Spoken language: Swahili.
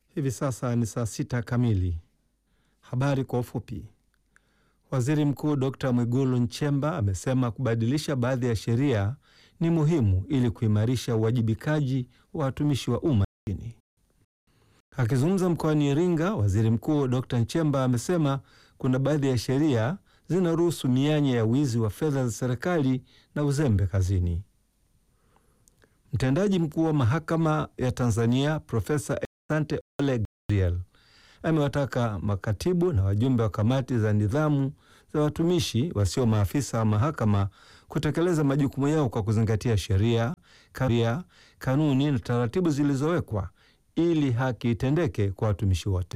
Hivi sasa ni saa 6 kamili. Habari kwa ufupi. Waziri Mkuu Dr. Mwigulu Nchemba amesema kubadilisha baadhi ya sheria ni muhimu ili kuimarisha uwajibikaji wa watumishi wa umma nchini. Akizungumza mkoani Iringa, Waziri Mkuu Dr. Nchemba amesema kuna baadhi ya sheria zinaruhusu mianya ya wizi wa fedha za serikali na uzembe kazini. Mtendaji mkuu wa Mahakama ya Tanzania Profesa Asante Ole Gabriel amewataka makatibu na wajumbe wa kamati za nidhamu za watumishi wasio maafisa wa mahakama kutekeleza majukumu yao kwa kuzingatia sheria, kanuni na taratibu zilizowekwa ili haki itendeke kwa watumishi wote.